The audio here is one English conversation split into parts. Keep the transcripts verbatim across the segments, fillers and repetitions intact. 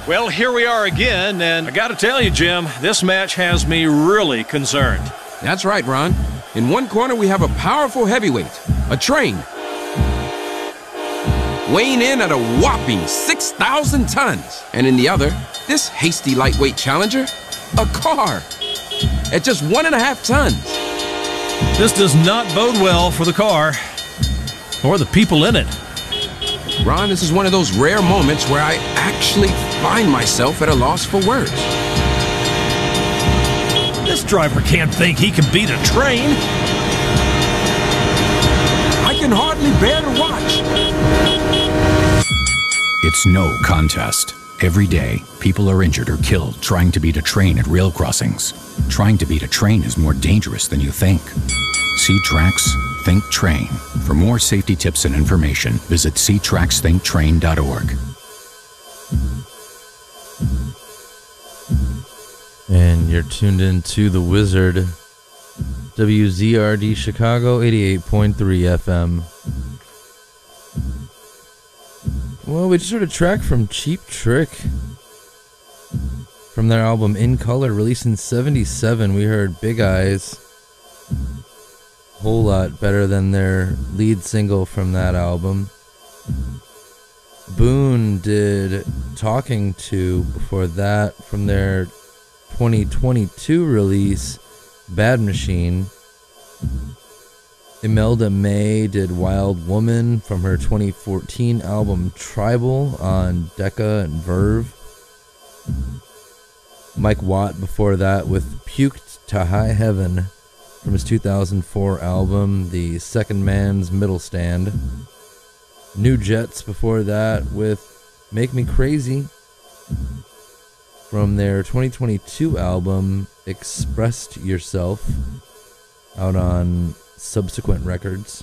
Well, here we are again, and I gotta tell you, Jim, this match has me really concerned. That's right, Ron. In one corner, we have a powerful heavyweight, a train. Weighing in at a whopping six thousand tons. And in the other, this hasty lightweight challenger, a car, at just one and a half tons. This does not bode well for the car, or the people in it. Ron, this is one of those rare moments where I actually find myself at a loss for words. This driver can't think he can beat a train. I can hardly bear to watch. It's no contest. Every day, people are injured or killed trying to beat a train at rail crossings. Trying to beat a train is more dangerous than you think. See Tracks, Think Train. For more safety tips and information, visit see tracks think train dot org. And you're tuned in to The Wizard, W Z R D Chicago, eighty-eight point three F M. Well, we just heard a track from Cheap Trick from their album In Color, released in seventy-seven. We heard Big Eyes. Whole lot better than their lead single from that album. Boone did Talking To before that from their twenty twenty-two release, Bad Machine. Imelda May did Wild Woman from her twenty fourteen album Tribal on Decca and Verve. Mike Watt before that with Puked to High Heaven from his two thousand four album The Second Man's Middle Stand. New Jets before that with Make Me Crazy from their twenty twenty-two album Expressed Yourself, out on Subsequent Records.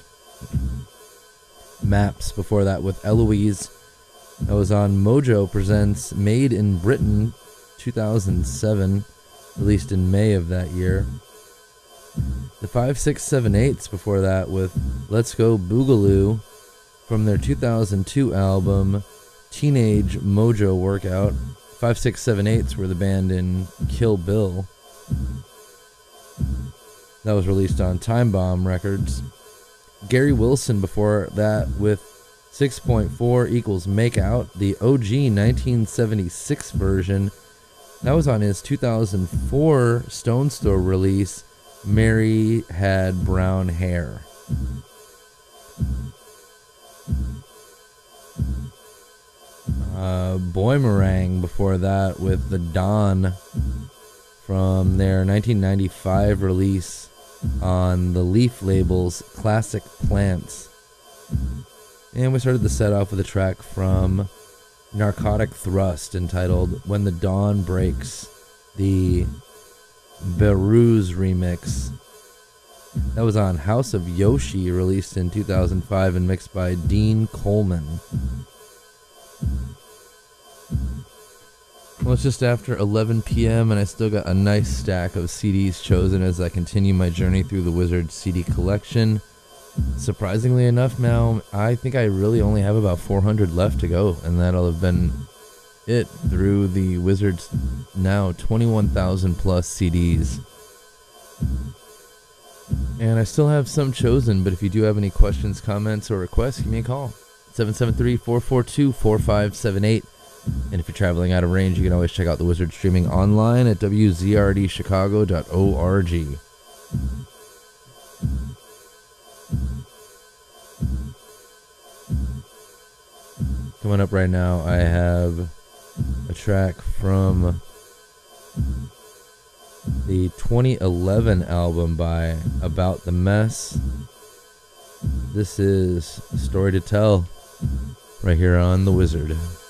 Maps before that with Eloise, that was on Mojo Presents Made in Britain two thousand seven, released in May of that year. The five six seven eights before that with Let's Go Boogaloo from their two thousand two album Teenage Mojo Workout. five six seven eights were the band in Kill Bill. That was released on Time Bomb Records. Gary Wilson before that with six point four equals Make Out, the O G nineteen seventy-six version. That was on his two thousand four Stone Store release, Mary Had Brown Hair. Uh, Boomerang before that with The Dawn from their nineteen ninety-five release on the Leaf label's Classic Plants. And we started the set off with a track from Narcotic Thrust entitled When the Dawn Breaks, the Beru's remix. That was on House of Yoshi, released in two thousand five and mixed by Dean Coleman. Well, it's just after eleven p.m. and I still got a nice stack of C Ds chosen as I continue my journey through the Wizard C D collection. Surprisingly enough, now I think I really only have about four hundred left to go, and that'll have been it through the Wizard's now twenty-one thousand plus C Ds. And I still have some chosen, but if you do have any questions, comments, or requests, give me a call. seven seven three, four four two, four five seven eight. And if you're traveling out of range, you can always check out the Wizard streaming online at w z r d chicago dot org. Coming up right now, I have a track from the twenty eleven album by About the Mess. This is Story to Tell, right here on The Wizard.